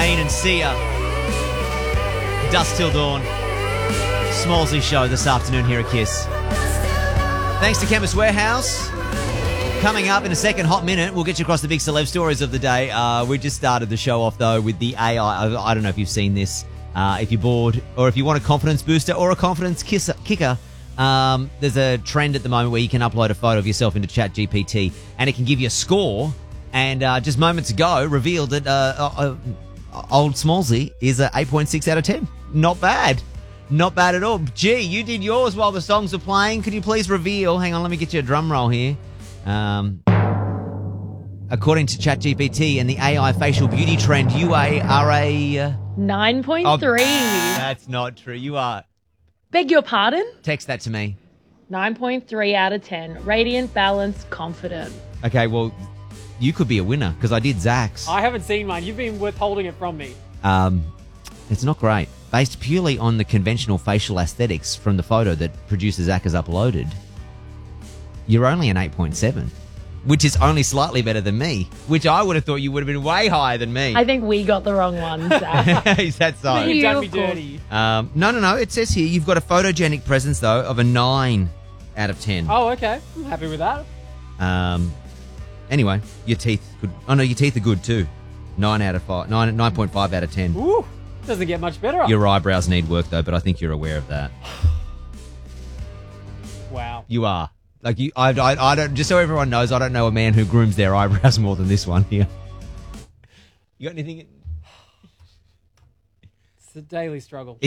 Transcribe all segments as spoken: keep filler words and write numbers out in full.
Kane and Sia. Dusk Till Dawn. Smallsy show this afternoon here at Kiss. Thanks to Chemist Warehouse. Coming up in a second hot minute, we'll get you across the big celeb stories of the day. Uh, we just started the show off, though, with the A I. I, I don't know if you've seen this. Uh, if you're bored or if you want a confidence booster or a confidence kiss- kicker, um, there's a trend at the moment where you can upload a photo of yourself into ChatGPT and it can give you a score. And uh, just moments ago, revealed that uh, uh, uh, old Smallsy is an eight point six out of ten. Not bad. Not bad at all. Gee, you did yours while the songs were playing. Could you please reveal? Hang on, let me get you a drum roll here. Um, according to ChatGPT and the A I facial beauty trend, you are a... Uh, nine point three. Oh, that's not true. You are... Beg your pardon? Text that to me. nine point three out of ten. Radiant, balanced, confident. Okay, well, you could be a winner because I did Zach's. I haven't seen mine. You've been withholding it from me. Um, it's not great. Based purely on the conventional facial aesthetics from the photo that producer Zach has uploaded, you're only an eight point seven, which is only slightly better than me, which I would have thought you would have been way higher than me. I think we got the wrong one, Zach. Is that so? You've done me of course. dirty. Um, no, no, no. It says here you've got a photogenic presence, though, of a nine out of ten. Oh, okay. I'm happy with that. Um, anyway, your teeth could... Oh, no, your teeth are good, too. nine out of five. nine, nine point five out of ten. Ooh, doesn't get much better. Your eyebrows need work, though, but I think you're aware of that. Wow. You are. Like, you, I, I, I don't... Just so everyone knows, I don't know a man who grooms their eyebrows more than this one here. You got anything... It's a daily struggle.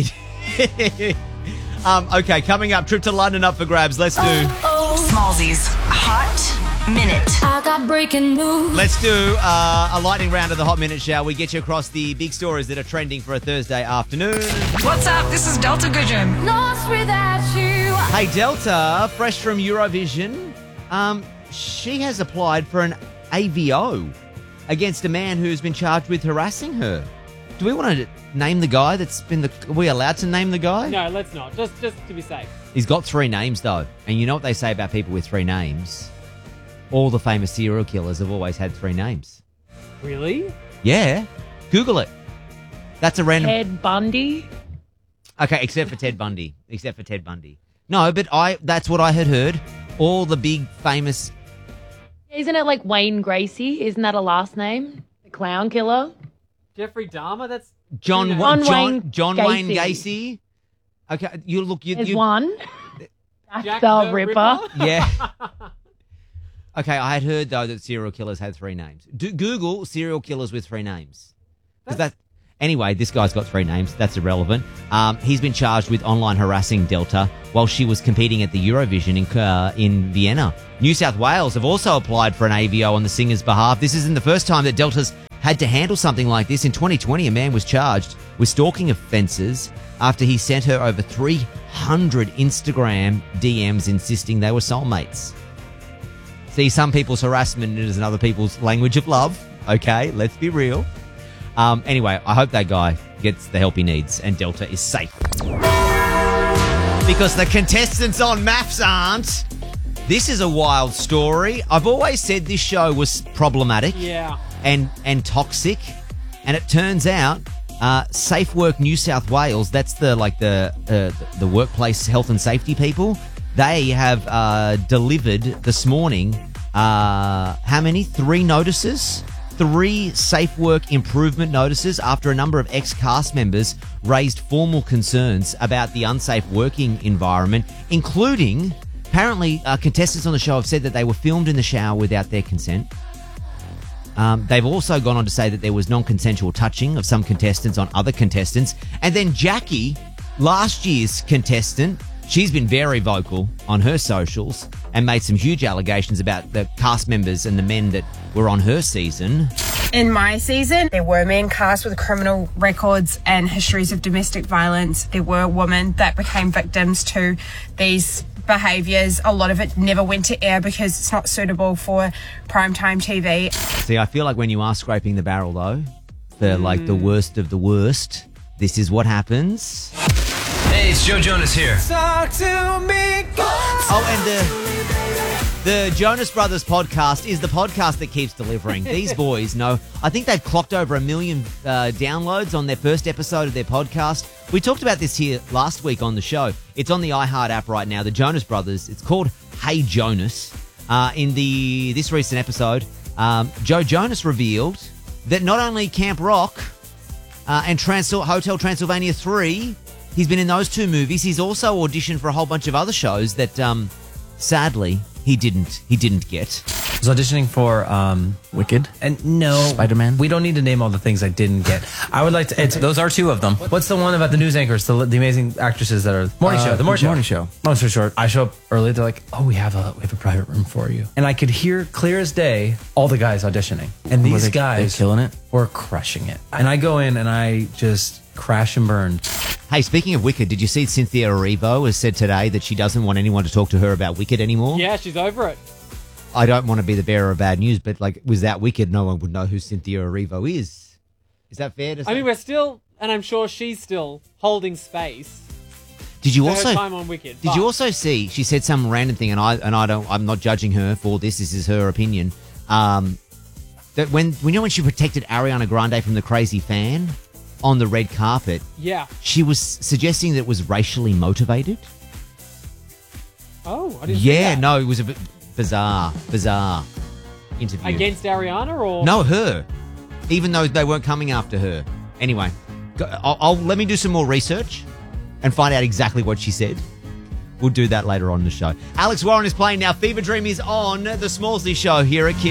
um, okay, coming up, trip to London up for grabs. Let's do... Smallsy's Hot Minute. I got breaking news. Let's do uh, a lightning round of the Hot Minute, shall we? Get you across the big stories that are trending for a Thursday afternoon. What's up? This is Delta Goodrum. Lost without you. Hey, Delta, fresh from Eurovision, um, she has applied for an A V O against a man who's been charged with harassing her. Do we want to name the guy that's been the... Are we allowed to name the guy? No, let's not. Just, just to be safe. He's got three names, though. And you know what they say about people with three names? All the famous serial killers have always had three names. Really? Yeah. Google it. That's a random... Ted Bundy. Okay, except for Ted Bundy. Except for Ted Bundy. No, but I that's what I had heard. All the big famous... Isn't it like Wayne Gracie? Isn't that a last name? The clown killer? Jeffrey Dahmer? That's... John, John Wa- John, Wayne John Gacy. Wayne Gacy. Okay, you look... You, There's you, one. Jack, Jack the, the Ripper. Ripper? Yeah. Okay, I had heard, though, that serial killers had three names. Do, Google serial killers with three names. Because that... Anyway, this guy's got three names. That's irrelevant. Um, he's been charged with online harassing Delta while she was competing at the Eurovision in, uh, in Vienna. New South Wales have also applied for an A V O on the singer's behalf. This isn't the first time that Delta's had to handle something like this. In twenty twenty, a man was charged with stalking offences after he sent her over three hundred Instagram D Ms insisting they were soulmates. See, some people's harassment is other people's language of love. Okay, let's be real. Um, anyway, I hope that guy gets the help he needs and Delta is safe. Because the contestants on Maths aren't. This is a wild story. I've always said this show was problematic Yeah. and, and toxic. And it turns out uh, Safe Work New South Wales, that's the like the uh, the workplace health and safety people, they have uh, delivered this morning, uh, how many? Three notices? Three safe work improvement notices after a number of ex-cast members raised formal concerns about the unsafe working environment, including, apparently, uh, contestants on the show have said that they were filmed in the shower without their consent. Um, they've also gone on to say that there was non-consensual touching of some contestants on other contestants. And then Jackie, last year's contestant, she's been very vocal on her socials and made some huge allegations about the cast members and the men that were on her season. In my season, there were men cast with criminal records and histories of domestic violence. There were women that became victims to these behaviours. A lot of it never went to air because it's not suitable for primetime T V. See, I feel like when you are scraping the barrel, though, the mm. like the worst of the worst, this is what happens. Hey, it's Joe Jonas here. Talk to me. Oh, and the The Jonas Brothers podcast is the podcast that keeps delivering. These boys know. I think they've clocked over a million uh, downloads on their first episode of their podcast. We talked about this here last week on the show. It's on the iHeart app right now. The Jonas Brothers. It's called Hey Jonas. Uh, in the this recent episode, um, Joe Jonas revealed that not only Camp Rock uh, and Trans- Hotel Transylvania three, he's been in those two movies. He's also auditioned for a whole bunch of other shows that, um, sadly, he didn't. He didn't get. I was auditioning for um, Wicked. And no, Spider-Man. We don't need to name all the things I didn't get. I would like to. It's, those are two of them. What's the one about the news anchors, the, the amazing actresses that are morning Uh, show? The morning show. Morning Show. Long story short, I show up early. They're like, "Oh, we have a we have a private room for you," and I could hear clear as day all the guys auditioning, and Were these they- guys they killing it? were crushing it. And I go in and I just crash and burn. Hey, speaking of Wicked, did you see Cynthia Erivo has said today that she doesn't want anyone to talk to her about Wicked anymore? Yeah, she's over it. I don't want to be the bearer of bad news, but like, was that Wicked? No one would know who Cynthia Erivo is. Is that fair to say? I mean, we're still, and I'm sure she's still holding space did you for also her time on Wicked. did but- you also see? She said some random thing, and I and I don't. I'm not judging her for this. This is her opinion. Um, that when when you know when she protected Ariana Grande from the crazy fan on the red carpet, Yeah. she was suggesting that it was racially motivated. Oh, I didn't see Yeah, that. no, it was a bit bizarre, bizarre interview. Against Ariana or? No, her. Even though they weren't coming after her. Anyway, go, I'll, I'll let me do some more research and find out exactly what she said. We'll do that later on in the show. Alex Warren is playing now. Fever Dream is on the Smallsy Show here at Kiss.